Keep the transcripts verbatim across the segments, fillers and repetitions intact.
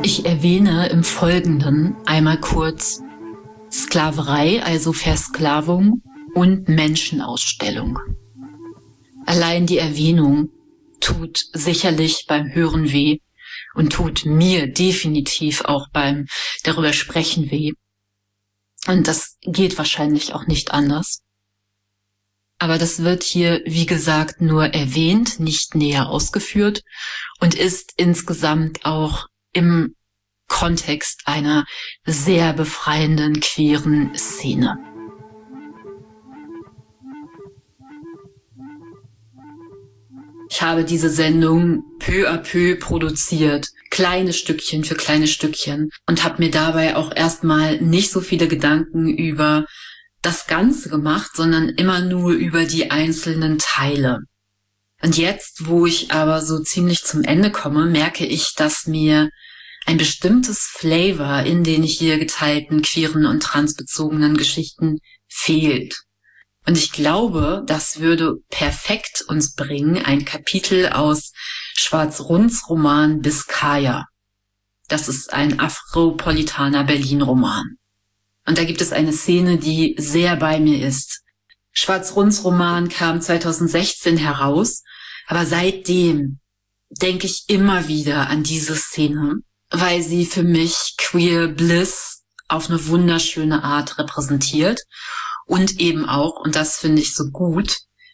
Ich erwähne im Folgenden einmal kurz Sklaverei, also Versklavung und Menschenausstellung. Allein die Erwähnung tut sicherlich beim Hören weh und tut mir definitiv auch beim darüber sprechen weh. Und das geht wahrscheinlich auch nicht anders. Aber das wird hier, wie gesagt, nur erwähnt, nicht näher ausgeführt und ist insgesamt auch im Kontext einer sehr befreienden queeren Szene. Ich habe diese Sendung peu à peu produziert, kleine Stückchen für kleine Stückchen, und habe mir dabei auch erstmal nicht so viele Gedanken über das Ganze gemacht, sondern immer nur über die einzelnen Teile. Und jetzt, wo ich aber so ziemlich zum Ende komme, merke ich, dass mir ein bestimmtes Flavor in den hier geteilten queeren und transbezogenen Geschichten fehlt. Und ich glaube, das würde perfekt uns bringen, ein Kapitel aus Schwarz-Runds Roman Biskaya. Das ist ein afropolitaner Berlin-Roman. Und da gibt es eine Szene, die sehr bei mir ist. Schwarz-Runds Roman kam zweitausendsechzehn heraus, aber seitdem denke ich immer wieder an diese Szene, weil sie für mich Queer Bliss auf eine wunderschöne Art repräsentiert und eben auch, und das finde ich so gut,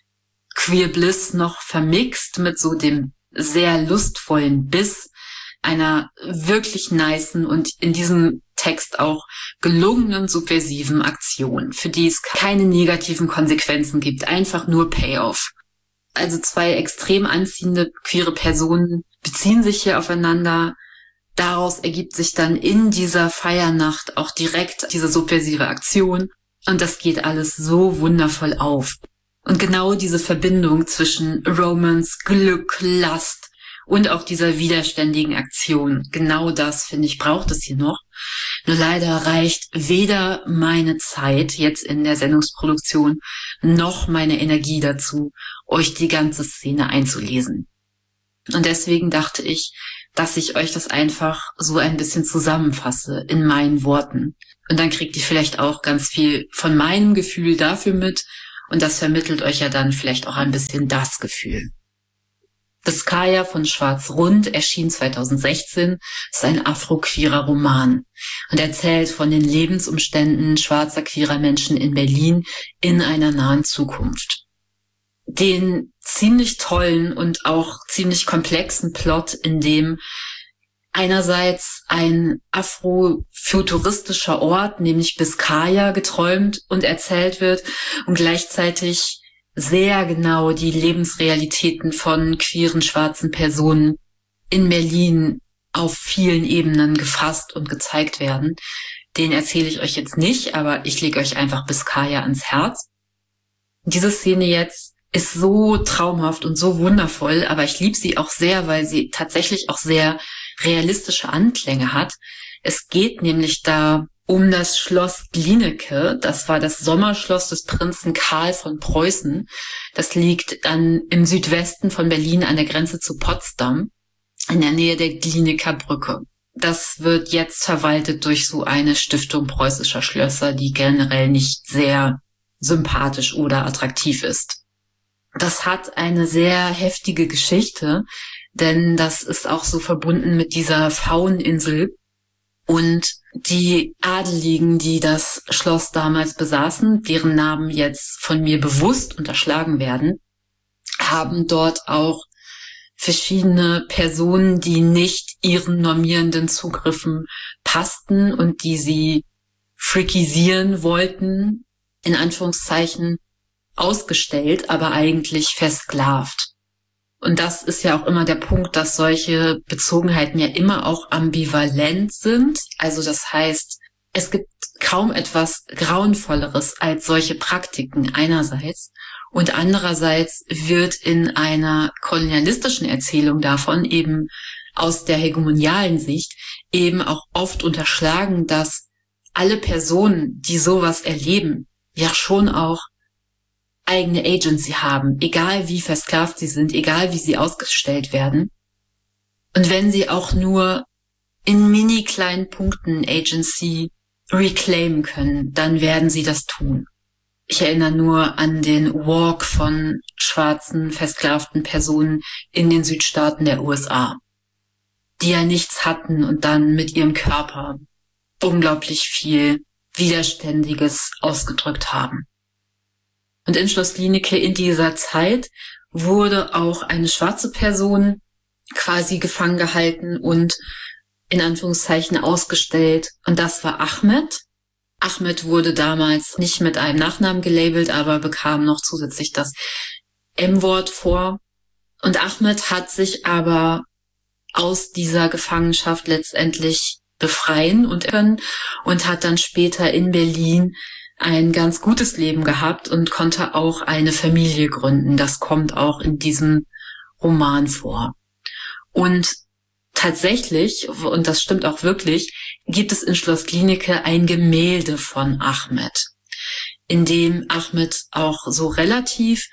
Queer Bliss noch vermixt mit so dem sehr lustvollen Biss einer wirklich nicen und in diesem Text auch gelungenen subversiven Aktion, für die es keine negativen Konsequenzen gibt, einfach nur Payoff. Also zwei extrem anziehende queere Personen beziehen sich hier aufeinander. Daraus ergibt sich dann in dieser Feiernacht auch direkt diese subversive Aktion und das geht alles so wundervoll auf. Und genau diese Verbindung zwischen Romance, Glück, Last und auch dieser widerständigen Aktion, genau das, finde ich, braucht es hier noch. Nur leider reicht weder meine Zeit jetzt in der Sendungsproduktion noch meine Energie dazu, euch die ganze Szene einzulesen. Und deswegen dachte ich, dass ich euch das einfach so ein bisschen zusammenfasse in meinen Worten. Und dann kriegt ihr vielleicht auch ganz viel von meinem Gefühl dafür mit und das vermittelt euch ja dann vielleicht auch ein bisschen das Gefühl. Biskaya von Schwarz-Rund erschien zweitausendsechzehn, ist ein afro-queerer Roman und erzählt von den Lebensumständen schwarzer queerer Menschen in Berlin in einer nahen Zukunft. Den ziemlich tollen und auch ziemlich komplexen Plot, in dem einerseits ein afrofuturistischer Ort, nämlich Biskaya, geträumt und erzählt wird und gleichzeitig sehr genau die Lebensrealitäten von queeren schwarzen Personen in Berlin auf vielen Ebenen gefasst und gezeigt werden. Den erzähle ich euch jetzt nicht, aber ich lege euch einfach Biskaya ans Herz. Diese Szene jetzt ist so traumhaft und so wundervoll, aber ich liebe sie auch sehr, weil sie tatsächlich auch sehr realistische Anklänge hat. Es geht nämlich da um das Schloss Glienicke. Das war das Sommerschloss des Prinzen Karl von Preußen. Das liegt dann im Südwesten von Berlin an der Grenze zu Potsdam, in der Nähe der Glienicker Brücke. Das wird jetzt verwaltet durch so eine Stiftung preußischer Schlösser, die generell nicht sehr sympathisch oder attraktiv ist. Das hat eine sehr heftige Geschichte, denn das ist auch so verbunden mit dieser Fauninsel. Und die Adeligen, die das Schloss damals besaßen, deren Namen jetzt von mir bewusst unterschlagen werden, haben dort auch verschiedene Personen, die nicht ihren normierenden Zugriffen passten und die sie freakisieren wollten, in Anführungszeichen, ausgestellt, aber eigentlich versklavt. Und das ist ja auch immer der Punkt, dass solche Bezogenheiten ja immer auch ambivalent sind. Also das heißt, es gibt kaum etwas Grauenvolleres als solche Praktiken einerseits. Und andererseits wird in einer kolonialistischen Erzählung davon eben aus der hegemonialen Sicht eben auch oft unterschlagen, dass alle Personen, die sowas erleben, ja schon auch eigene Agency haben, egal wie versklavt sie sind, egal wie sie ausgestellt werden. Und wenn sie auch nur in mini kleinen Punkten Agency reclaimen können, dann werden sie das tun. Ich erinnere nur an den Walk von schwarzen, versklavten Personen in den Südstaaten der U S A, die ja nichts hatten und dann mit ihrem Körper unglaublich viel Widerständiges ausgedrückt haben. Und in Schloss Glienicke in dieser Zeit wurde auch eine schwarze Person quasi gefangen gehalten und in Anführungszeichen ausgestellt. Und das war Ahmed. Ahmed wurde damals nicht mit einem Nachnamen gelabelt, aber bekam noch zusätzlich das M-Wort vor. Und Ahmed hat sich aber aus dieser Gefangenschaft letztendlich befreien und können und hat dann später in Berlin ein ganz gutes Leben gehabt und konnte auch eine Familie gründen. Das kommt auch in diesem Roman vor. Und tatsächlich, und das stimmt auch wirklich, gibt es in Schloss Glienicke ein Gemälde von Ahmed, in dem Ahmed auch so relativ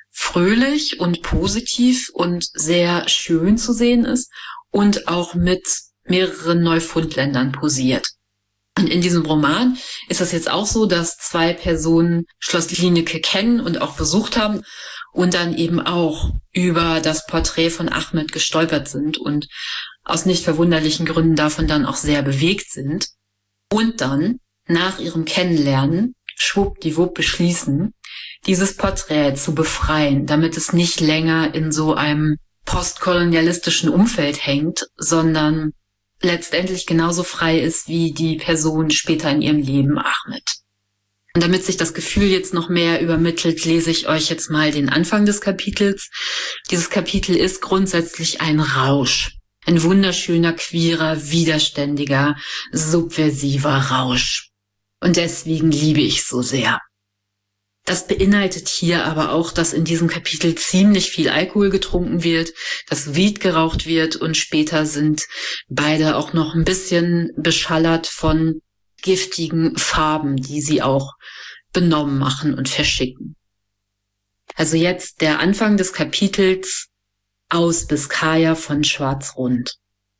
fröhlich und positiv und sehr schön zu sehen ist und auch mit mehreren Neufundländern posiert. Und in diesem Roman ist es jetzt auch so, dass zwei Personen Schloss Glienicke kennen und auch besucht haben und dann eben auch über das Porträt von Ahmed gestolpert sind und aus nicht verwunderlichen Gründen davon dann auch sehr bewegt sind und dann nach ihrem Kennenlernen schwuppdiwupp beschließen, dieses Porträt zu befreien, damit es nicht länger in so einem postkolonialistischen Umfeld hängt, sondern letztendlich genauso frei ist wie die Person später in ihrem Leben, Ahmed. Und damit sich das Gefühl jetzt noch mehr übermittelt, lese ich euch jetzt mal den Anfang des Kapitels. Dieses Kapitel ist grundsätzlich ein Rausch. Ein wunderschöner, queerer, widerständiger, subversiver Rausch. Und deswegen liebe ich so sehr. Das beinhaltet hier aber auch, dass in diesem Kapitel ziemlich viel Alkohol getrunken wird, dass Weed geraucht wird und später sind beide auch noch ein bisschen beschallert von giftigen Farben, die sie auch benommen machen und verschicken. Also jetzt der Anfang des Kapitels aus Biskaya von Schwarzrund.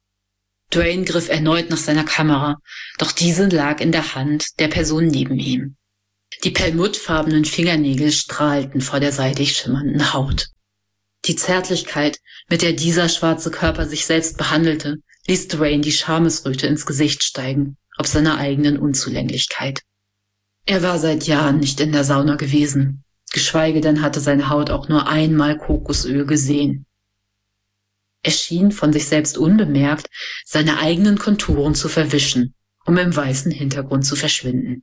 Dwayne griff erneut nach seiner Kamera, doch diese lag in der Hand der Person neben ihm. Die perlmuttfarbenen Fingernägel strahlten vor der seidig schimmernden Haut. Die Zärtlichkeit, mit der dieser schwarze Körper sich selbst behandelte, ließ Dwayne die Schamesröte ins Gesicht steigen, ob seiner eigenen Unzulänglichkeit. Er war seit Jahren nicht in der Sauna gewesen, geschweige denn hatte seine Haut auch nur einmal Kokosöl gesehen. Er schien von sich selbst unbemerkt, seine eigenen Konturen zu verwischen, um im weißen Hintergrund zu verschwinden.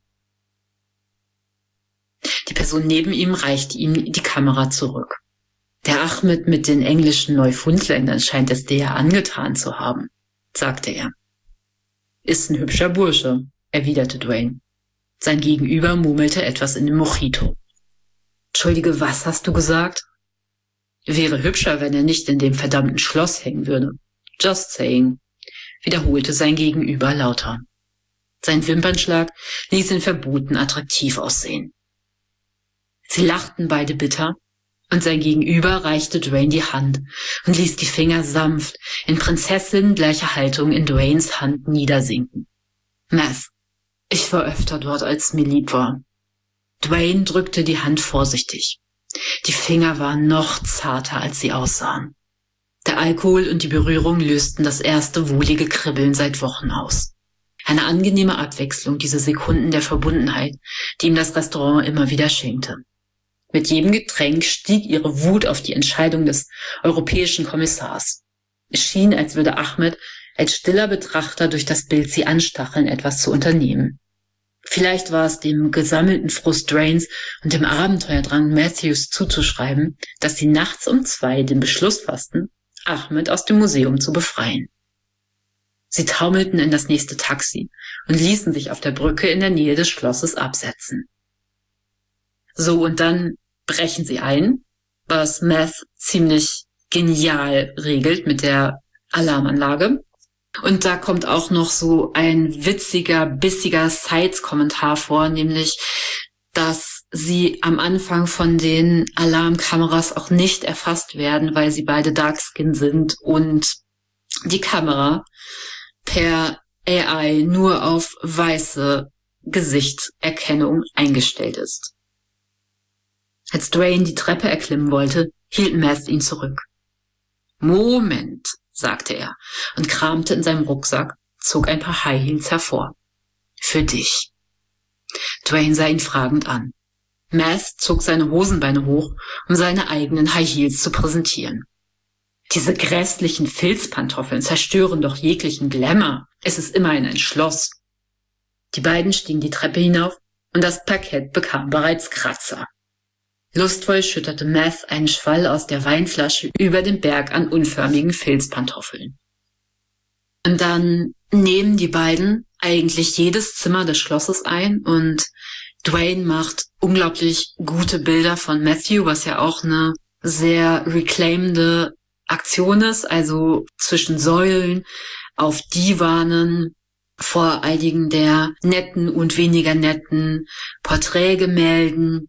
Die Person neben ihm reichte ihm die Kamera zurück. Der Ahmed mit den englischen Neufundländern scheint es dir ja angetan zu haben, sagte er. Ist ein hübscher Bursche, erwiderte Dwayne. Sein Gegenüber murmelte etwas in dem Mojito. Entschuldige, was hast du gesagt? Wäre hübscher, wenn er nicht in dem verdammten Schloss hängen würde. Just saying, wiederholte sein Gegenüber lauter. Sein Wimpernschlag ließ ihn verboten attraktiv aussehen. Sie lachten beide bitter, und sein Gegenüber reichte Dwayne die Hand und ließ die Finger sanft in prinzessinnengleicher Haltung in Dwaynes Hand niedersinken. Math, ich war öfter dort, als mir lieb war. Dwayne drückte die Hand vorsichtig. Die Finger waren noch zarter, als sie aussahen. Der Alkohol und die Berührung lösten das erste wohlige Kribbeln seit Wochen aus. Eine angenehme Abwechslung, diese Sekunden der Verbundenheit, die ihm das Restaurant immer wieder schenkte. Mit jedem Getränk stieg ihre Wut auf die Entscheidung des europäischen Kommissars. Es schien, als würde Ahmed als stiller Betrachter durch das Bild sie anstacheln, etwas zu unternehmen. Vielleicht war es dem gesammelten Frust Dwaynes und dem Abenteuerdrang Matthews zuzuschreiben, dass sie nachts um zwei den Beschluss fassten, Ahmed aus dem Museum zu befreien. Sie taumelten in das nächste Taxi und ließen sich auf der Brücke in der Nähe des Schlosses absetzen. So, und dann brechen sie ein, was Math ziemlich genial regelt mit der Alarmanlage. Und da kommt auch noch so ein witziger, bissiger Side-Kommentar vor, nämlich, dass sie am Anfang von den Alarmkameras auch nicht erfasst werden, weil sie beide Darkskin sind und die Kamera per A I nur auf weiße Gesichtserkennung eingestellt ist. Als Dwayne die Treppe erklimmen wollte, hielt Meth ihn zurück. Moment, sagte er und kramte in seinem Rucksack, zog ein paar High Heels hervor. Für dich. Dwayne sah ihn fragend an. Meth zog seine Hosenbeine hoch, um seine eigenen High Heels zu präsentieren. Diese grässlichen Filzpantoffeln zerstören doch jeglichen Glamour. Es ist immerhin ein Schloss. Die beiden stiegen die Treppe hinauf und das Parkett bekam bereits Kratzer. Lustvoll schütterte Meth einen Schwall aus der Weinflasche über den Berg an unförmigen Filzpantoffeln. Und dann nehmen die beiden eigentlich jedes Zimmer des Schlosses ein und Dwayne macht unglaublich gute Bilder von Matthew, was ja auch eine sehr reclaimende Aktion ist, also zwischen Säulen, auf Divanen, vor einigen der netten und weniger netten Porträtgemälden.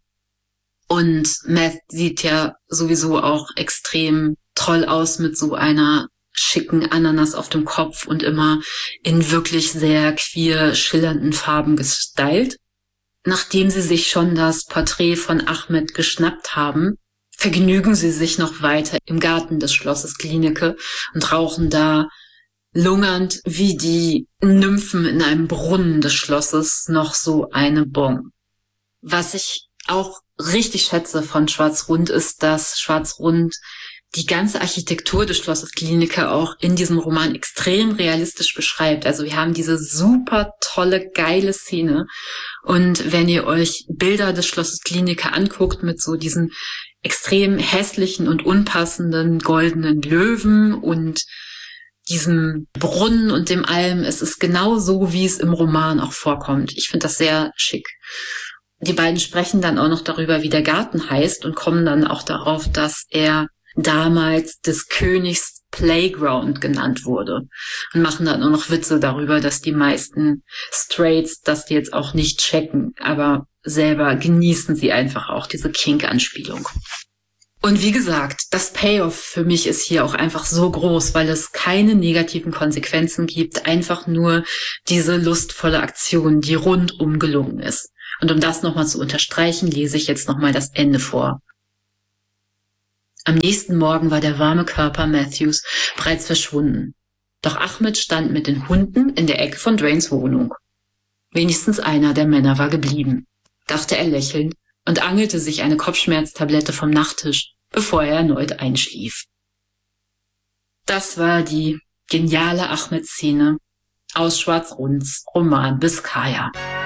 Und Meth sieht ja sowieso auch extrem toll aus mit so einer schicken Ananas auf dem Kopf und immer in wirklich sehr queer schillernden Farben gestylt. Nachdem sie sich schon das Porträt von Ahmed geschnappt haben, vergnügen sie sich noch weiter im Garten des Schlosses Glienicke und rauchen da lungernd wie die Nymphen in einem Brunnen des Schlosses noch so eine Bong. Was ich auch richtig schätze von Schwarzrund ist, dass Schwarzrund die ganze Architektur des Schlosses Glienicke auch in diesem Roman extrem realistisch beschreibt. Also wir haben diese super tolle, geile Szene. Und wenn ihr euch Bilder des Schlosses Glienicke anguckt mit so diesen extrem hässlichen und unpassenden goldenen Löwen und diesem Brunnen und dem allem, es ist genau so, wie es im Roman auch vorkommt. Ich finde das sehr schick. Die beiden sprechen dann auch noch darüber, wie der Garten heißt und kommen dann auch darauf, dass er damals des Königs Playground genannt wurde und machen dann auch noch Witze darüber, dass die meisten Straights das jetzt auch nicht checken, aber selber genießen sie einfach auch diese Kink-Anspielung. Und wie gesagt, das Payoff für mich ist hier auch einfach so groß, weil es keine negativen Konsequenzen gibt, einfach nur diese lustvolle Aktion, die rundum gelungen ist. Und um das nochmal zu unterstreichen, lese ich jetzt nochmal das Ende vor. Am nächsten Morgen war der warme Körper Matthews bereits verschwunden. Doch Ahmed stand mit den Hunden in der Ecke von Dwaynes Wohnung. Wenigstens einer der Männer war geblieben, dachte er lächelnd und angelte sich eine Kopfschmerztablette vom Nachttisch, bevor er erneut einschlief. Das war die geniale Ahmed-Szene aus Schwarzrunds Roman Biskaya.